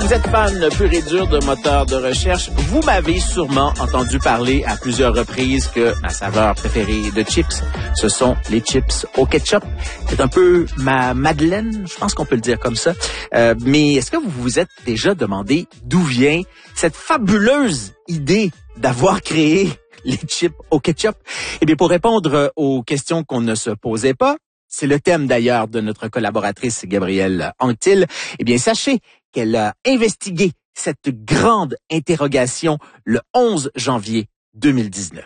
vous êtes fan pur et dur de moteurs de recherche, vous m'avez sûrement entendu parler à plusieurs reprises que ma saveur préférée de chips, ce sont les chips au ketchup. C'est un peu ma Madeleine, je pense qu'on peut le dire comme ça. Mais est-ce que vous vous êtes déjà demandé d'où vient cette fabuleuse idée d'avoir créé les chips au ketchup? Eh bien, pour répondre aux questions qu'on ne se posait pas, c'est le thème d'ailleurs de notre collaboratrice Gabrielle Anctil. Eh bien, sachez qu'elle a investigué cette grande interrogation le 11 janvier 2019.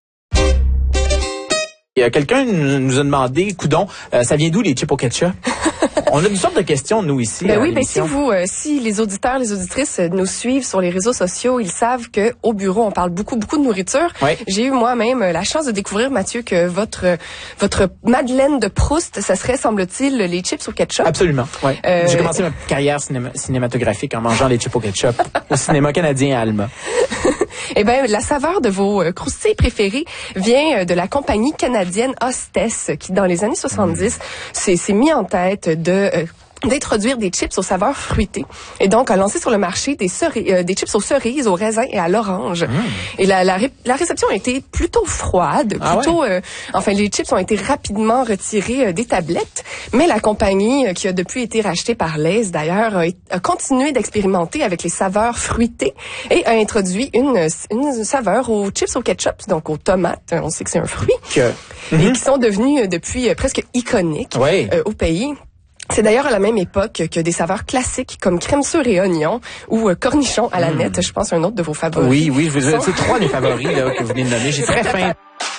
Et quelqu'un nous a demandé, coudon, ça vient d'où les chips au ketchup? On a une sorte de questions, nous, ici. Ben oui, si les auditeurs, les auditrices nous suivent sur les réseaux sociaux, ils savent que au bureau, on parle beaucoup de nourriture. Oui. J'ai eu moi-même la chance de découvrir, Mathieu, que votre Madeleine de Proust, ça serait, semble-t-il, les chips au ketchup. Absolument, oui. J'ai commencé ma carrière cinématographique en mangeant les chips au ketchup au cinéma canadien à Alma. Eh ben, la saveur de vos croustilles préférées vient de la compagnie canadienne Hostess, qui, dans les années 70, s'est mis en tête d'introduire des chips aux saveurs fruitées. Et donc, a lancé sur le marché des chips aux cerises, aux raisins et à l'orange. Et la réception a été plutôt froide. Les chips ont été rapidement retirés des tablettes. Mais la compagnie, qui a depuis été rachetée par Lay's, d'ailleurs, a continué d'expérimenter avec les saveurs fruitées et a introduit une saveur aux chips au ketchup, donc aux tomates. On sait que c'est un fruit. Et qui sont devenus depuis presque iconiques au pays. C'est d'ailleurs à la même époque que des saveurs classiques comme crème sure et oignon ou cornichon à la nette, je pense un autre de vos favoris. Oui, c'est trois des favoris là, que vous venez de nommer. J'ai très faim.